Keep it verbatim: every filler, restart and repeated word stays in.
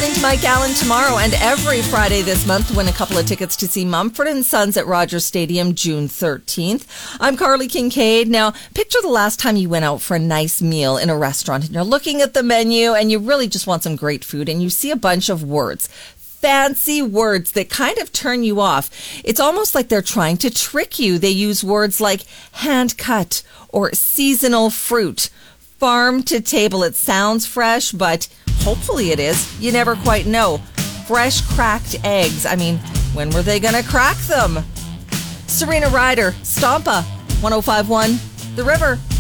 listening to Mike Allen tomorrow and every Friday this month. Win a couple of tickets to see Mumford and Sons at Rogers Stadium June thirteenth. I'm Carly Kincaid. Now, picture the last time you went out for a nice meal in a restaurant and you're looking at the menu and you really just want some great food and you see a bunch of words. Fancy words that kind of turn you off. It's almost like they're trying to trick you. They use words like hand cut or seasonal fruit, farm to table. It sounds fresh, but hopefully it is. You never quite know. Fresh cracked eggs. I mean, when were they going to crack them? Serena Ryder, Stompa, one oh five point one, The River.